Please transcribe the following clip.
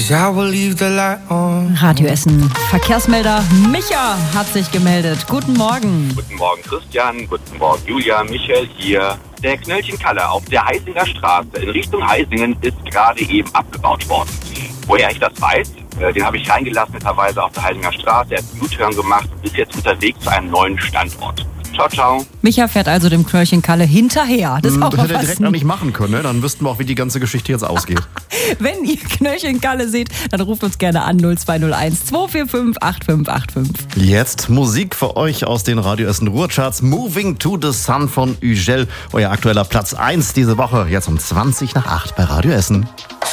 'cause I will leave the light on. Radio Essen. Verkehrsmelder Micha hat sich gemeldet. Guten Morgen. Guten Morgen Christian, guten Morgen Julia, Michael hier. Der Knöllchen Kalle auf der Heisinger Straße in Richtung Heisingen ist gerade eben abgebaut worden. Woher ich das weiß, den habe ich reingelassen, netterweise auf der Heisinger Straße. Er hat einen U-Turn gemacht und ist jetzt unterwegs zu einem neuen Standort. Ciao, ciao. Micha fährt also dem Knöllchen Kalle hinterher. Das ist auch Das hätte er direkt was. noch nicht machen können, ne? Dann wüssten wir auch, wie die ganze Geschichte jetzt ausgeht. Wenn ihr Knöllchen Kalle seht, dann ruft uns gerne an 0201 245 8585. Jetzt Musik für euch aus den Radio Essen Ruhrcharts. Moving to the Sun von Ugel. Euer aktueller Platz 1 diese Woche. Jetzt um 20 nach 8 bei Radio Essen.